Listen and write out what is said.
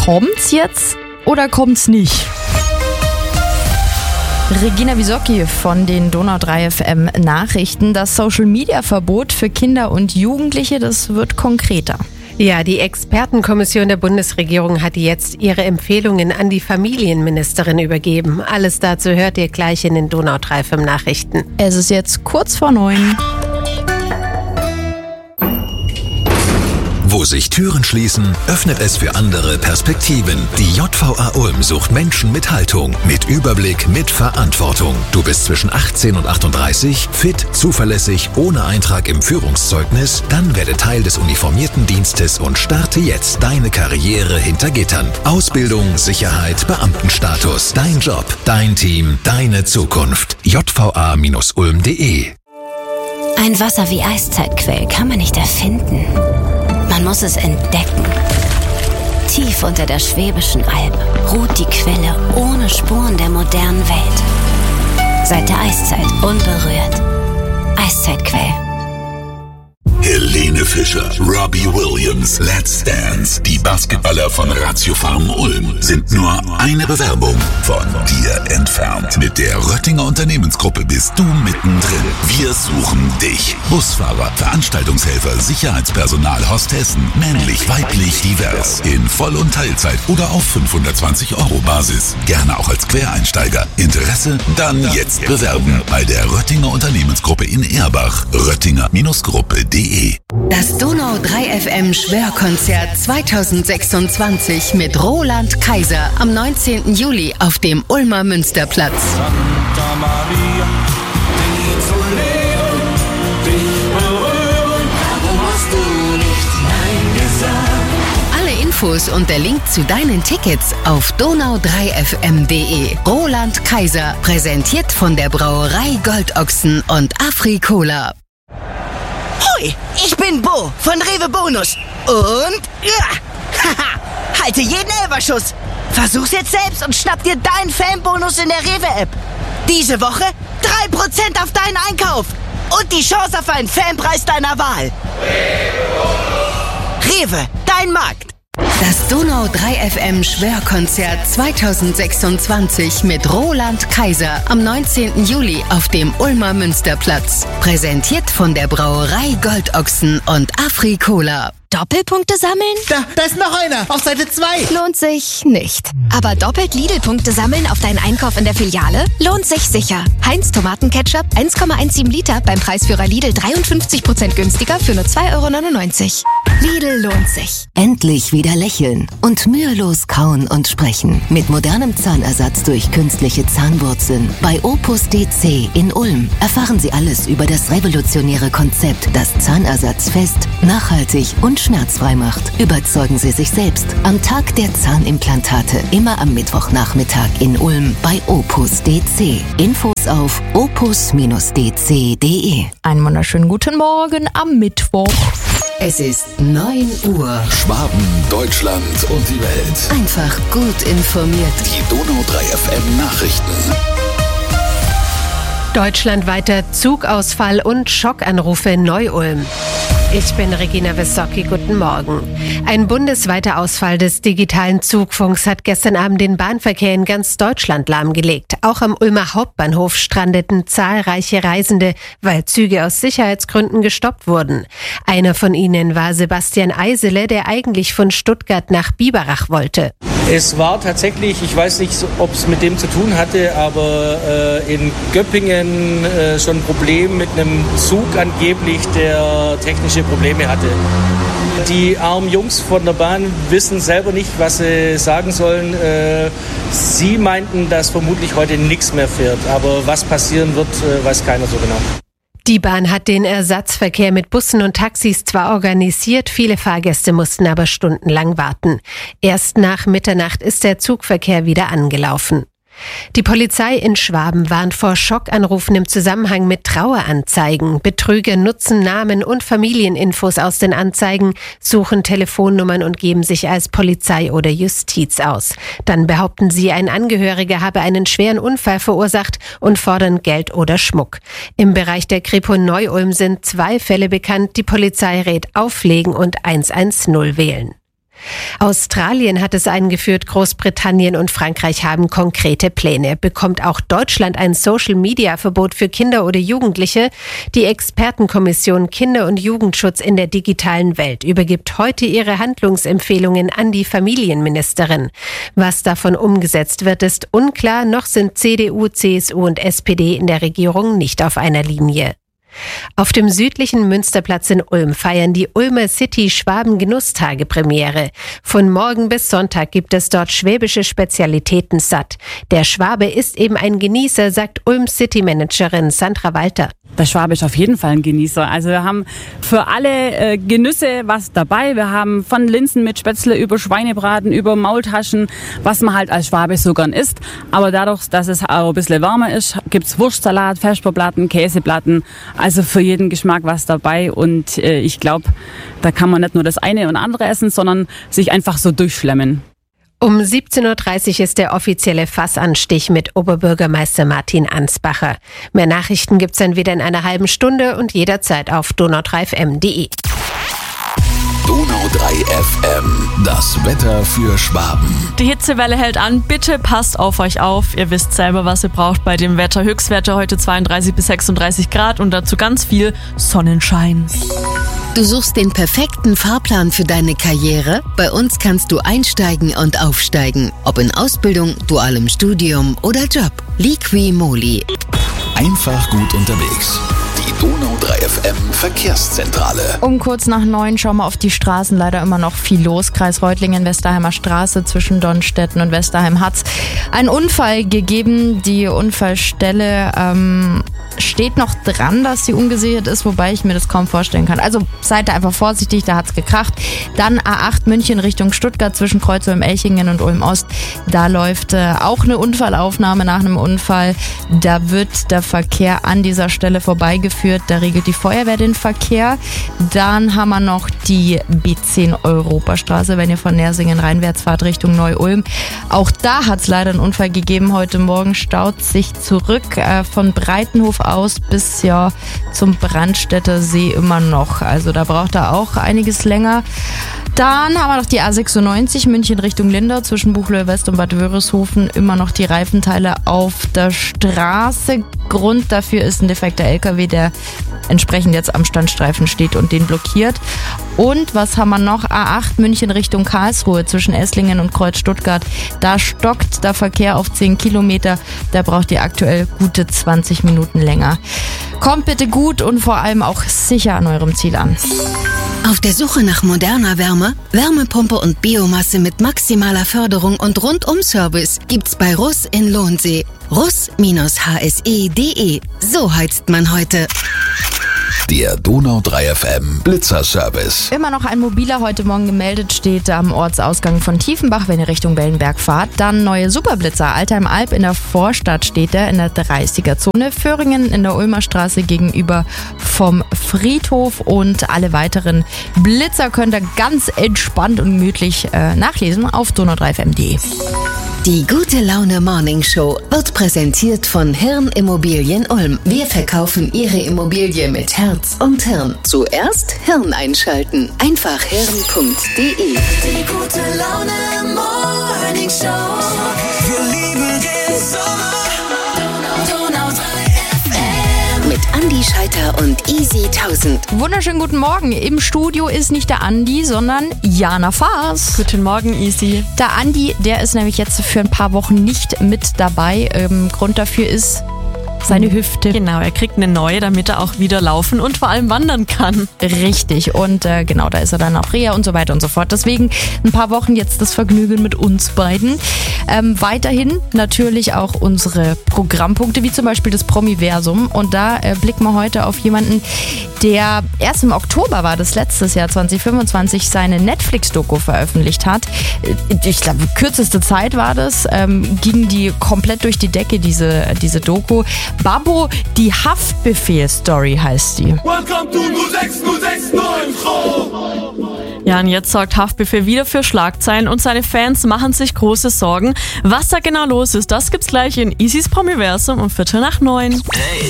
Kommt's jetzt oder kommt's nicht? Regina Wisocki von den Donau 3 FM Nachrichten. Das Social-Media-Verbot für Kinder und Jugendliche, das wird konkreter. Ja, die Expertenkommission der Bundesregierung hat jetzt ihre Empfehlungen an die Familienministerin übergeben. Alles dazu hört ihr gleich in den Donau 3 FM Nachrichten. Es ist jetzt kurz vor 9. Wo sich Türen schließen, öffnet es für andere Perspektiven. Die JVA Ulm sucht Menschen mit Haltung, mit Überblick, mit Verantwortung. Du bist zwischen 18 und 38, fit, zuverlässig, ohne Eintrag im Führungszeugnis? Dann werde Teil des uniformierten Dienstes und starte jetzt deine Karriere hinter Gittern. Ausbildung, Sicherheit, Beamtenstatus. Dein Job, dein Team, deine Zukunft. jva-ulm.de. Ein Wasser wie Eiszeitquell kann man nicht erfinden. Man muss es entdecken. Tief unter der Schwäbischen Alb ruht die Quelle ohne Spuren der modernen Welt. Seit der Eiszeit unberührt. Eiszeitquell. Helene Fischer, Robbie Williams, Let's Dance. Die Basketballer von Ratio Farm Ulm sind nur eine Bewerbung von dir entfernt. Mit der Röttinger Unternehmensgruppe bist du mittendrin. Wir suchen dich. Busfahrer, Veranstaltungshelfer, Sicherheitspersonal, Hostessen, männlich, weiblich, divers. In Voll- und Teilzeit oder auf 520 € Basis. Gerne auch als Quereinsteiger. Interesse? Dann jetzt bewerben bei der Röttinger Unternehmensgruppe in Erbach. Röttinger-Gruppe.de. Das Donau 3 FM Schwörkonzert 2026 mit Roland Kaiser am 19. Juli auf dem Ulmer Münsterplatz. Santa Maria, dich zu leben, dich berühren, warum hast du nicht Nein gesagt? Alle Infos und der Link zu deinen Tickets auf donau3fm.de. Roland Kaiser, präsentiert von der Brauerei Goldochsen und Afri-Cola. Hoi, ich bin Bo von Rewe Bonus. Und haha, halte jeden Elferschuss. Versuch's jetzt selbst und schnapp dir deinen Fanbonus in der Rewe-App. Diese Woche 3% auf deinen Einkauf und die Chance auf einen Fanpreis deiner Wahl. Rewe, dein Markt. Das Donau 3 FM Schwörkonzert 2026 mit Roland Kaiser am 19. Juli auf dem Ulmer Münsterplatz. Präsentiert von der Brauerei Goldochsen und Afri-Cola. Doppelpunkte sammeln? Da ist noch einer, auf Seite 2. Lohnt sich nicht. Aber doppelt Lidl-Punkte sammeln auf deinen Einkauf in der Filiale lohnt sich sicher. Heinz Tomatenketchup 1,17 Liter beim Preisführer Lidl 53% günstiger für nur 2,99 €. Lidl lohnt sich. Endlich wieder lächeln und mühelos kauen und sprechen. Mit modernem Zahnersatz durch künstliche Zahnwurzeln. Bei Opus DC in Ulm erfahren Sie alles über das revolutionäre Konzept, das Zahnersatz fest, nachhaltig und schmerzfrei macht. Überzeugen Sie sich selbst am Tag der Zahnimplantate, immer am Mittwochnachmittag in Ulm bei Opus DC. Infos auf opus-dc.de. Einen wunderschönen guten Morgen am Mittwoch. Es ist 9 Uhr. Schwaben, Deutschland und die Welt. Einfach gut informiert. Die Donau 3 FM Nachrichten. Deutschlandweiter Zugausfall und Schockanrufe in Neu-Ulm. Ich bin Regina Wisocki, guten Morgen. Ein bundesweiter Ausfall des digitalen Zugfunks hat gestern Abend den Bahnverkehr in ganz Deutschland lahmgelegt. Auch am Ulmer Hauptbahnhof strandeten zahlreiche Reisende, weil Züge aus Sicherheitsgründen gestoppt wurden. Einer von ihnen war Sebastian Eisele, der eigentlich von Stuttgart nach Biberach wollte. Es war tatsächlich, ich weiß nicht, ob es mit dem zu tun hatte, aber in Göppingen schon ein Problem mit einem Zug angeblich, der technische Probleme hatte. Die armen Jungs von der Bahn wissen selber nicht, was sie sagen sollen. Sie meinten, dass vermutlich heute nichts mehr fährt, aber was passieren wird, weiß keiner so genau. Die Bahn hat den Ersatzverkehr mit Bussen und Taxis zwar organisiert, viele Fahrgäste mussten aber stundenlang warten. Erst nach Mitternacht ist der Zugverkehr wieder angelaufen. Die Polizei in Schwaben warnt vor Schockanrufen im Zusammenhang mit Traueranzeigen. Betrüger nutzen Namen und Familieninfos aus den Anzeigen, suchen Telefonnummern und geben sich als Polizei oder Justiz aus. Dann behaupten sie, ein Angehöriger habe einen schweren Unfall verursacht und fordern Geld oder Schmuck. Im Bereich der Kripo Neu-Ulm sind 2 Fälle bekannt. Die Polizei rät auflegen und 110 wählen. Australien hat es eingeführt, Großbritannien und Frankreich haben konkrete Pläne. Bekommt auch Deutschland ein Social-Media-Verbot für Kinder oder Jugendliche? Die Expertenkommission Kinder- und Jugendschutz in der digitalen Welt übergibt heute ihre Handlungsempfehlungen an die Familienministerin. Was davon umgesetzt wird, ist unklar. Noch sind CDU, CSU und SPD in der Regierung nicht auf einer Linie. Auf dem südlichen Münsterplatz in Ulm feiern die Ulmer City Schwaben Genusstage Premiere. Von morgen bis Sonntag gibt es dort schwäbische Spezialitäten satt. Der Schwabe ist eben ein Genießer, sagt Ulm City Managerin Sandra Walter. Der Schwabe ist auf jeden Fall ein Genießer. Also wir haben für alle Genüsse was dabei. Wir haben von Linsen mit Spätzle über Schweinebraten, über Maultaschen, was man halt als Schwabe so gern isst. Aber dadurch, dass es auch ein bisschen wärmer ist, gibt's Wurstsalat, Vesperplatten, Käseplatten. Also für jeden Geschmack was dabei. Und ich glaube, da kann man nicht nur das eine und andere essen, sondern sich einfach so durchschlemmen. Um 17.30 Uhr ist der offizielle Fassanstich mit Oberbürgermeister Martin Ansbacher. Mehr Nachrichten gibt's dann wieder in einer halben Stunde und jederzeit auf donau3fm.de. Donau 3 FM, das Wetter für Schwaben. Die Hitzewelle hält an, bitte passt auf euch auf. Ihr wisst selber, was ihr braucht bei dem Wetter. Höchstwerte heute 32 bis 36 Grad und dazu ganz viel Sonnenschein. Du suchst den perfekten Fahrplan für deine Karriere? Bei uns kannst du einsteigen und aufsteigen. Ob in Ausbildung, dualem Studium oder Job. Liqui-Moly. Einfach gut unterwegs. Die Donau 3 FM Verkehrszentrale. Um kurz nach 9 schauen wir auf die Straßen. Leider immer noch viel los. Kreis Reutlingen, Westerheimer Straße zwischen Donnstetten und Westerheim hat's einen Unfall gegeben. Die Unfallstelle steht noch dran, dass sie ungesichert ist, wobei ich mir das kaum vorstellen kann. Also seid da einfach vorsichtig, da hat's gekracht. Dann A8 München Richtung Stuttgart zwischen Kreuzulm-Elchingen und Ulm-Ost. Da läuft auch eine Unfallaufnahme nach einem Unfall. Da wird der Verkehr an dieser Stelle vorbeigeführt. Da regelt die Feuerwehr den Verkehr. Dann haben wir noch die B10 Europastraße, wenn ihr von Nersingen reinwärts fahrt Richtung Neu-Ulm. Auch da hat's leider einen Unfall gegeben. Heute Morgen staut sich zurück von Breitenhof aus bis zum Brandstätter See immer noch. Also da braucht er auch einiges länger. Dann haben wir noch die A96 München Richtung Lindau zwischen Buchloe West und Bad Wörishofen. Immer noch die Reifenteile auf der Straße. Grund dafür ist ein defekter LKW, der entsprechend jetzt am Standstreifen steht und den blockiert. Und was haben wir noch? A8 München Richtung Karlsruhe zwischen Esslingen und Kreuz Stuttgart. Da stockt der Verkehr auf 10 Kilometer. Da braucht ihr aktuell gute 20 Minuten länger. Kommt bitte gut und vor allem auch sicher an eurem Ziel an. Auf der Suche nach moderner Wärme, Wärmepumpe und Biomasse mit maximaler Förderung und Rundum-Service gibt's bei Russ in Lohnsee. Russ-hse.de. So heizt man heute. Der Donau 3 FM Blitzerservice. Immer noch ein Mobiler heute Morgen gemeldet, steht am Ortsausgang von Tiefenbach, wenn ihr Richtung Wellenberg fahrt. Dann neue Superblitzer. Altheim-Alb in der Vorstadt steht er in der 30er-Zone. Föhringen in der Ulmer Straße gegenüber vom Friedhof. Und alle weiteren Blitzer könnt ihr ganz entspannt und gemütlich nachlesen auf donau3fm.de. Die Gute Laune Morning Show wird präsentiert von Hirn Immobilien Ulm. Wir verkaufen Ihre Immobilie mit Herz und Hirn. Zuerst Hirn einschalten. Einfach hirn.de. Die Gute Laune Morning Show. Wir lieben den Sommer. Donau 3 FM. Mit Andi Scheiter und Easy 1000. Wunderschönen guten Morgen. Im Studio ist nicht der Andi, sondern Jana Faas. Guten Morgen, Easy. Der Andi, der ist nämlich jetzt für ein paar Wochen nicht mit dabei. Grund dafür ist seine Hüfte. Genau, er kriegt eine neue, damit er auch wieder laufen und vor allem wandern kann. Richtig. Und genau, da ist er dann auch Reha und so weiter und so fort. Deswegen ein paar Wochen jetzt das Vergnügen mit uns beiden. Weiterhin natürlich auch unsere Programmpunkte, wie zum Beispiel das Promiversum. Und da blicken wir heute auf jemanden, der erst im Oktober war, das letztes Jahr 2025, seine Netflix-Doku veröffentlicht hat. Ich glaube, kürzeste Zeit war das. Ging die komplett durch die Decke, diese Doku. Babbo, die Haftbefehl-Story heißt die. Welcome to 06069. Ja, und jetzt sorgt Haftbefehl wieder für Schlagzeilen und seine Fans machen sich große Sorgen. Was da genau los ist, das gibt's gleich in Easys Promiversum um 8:45. Hey,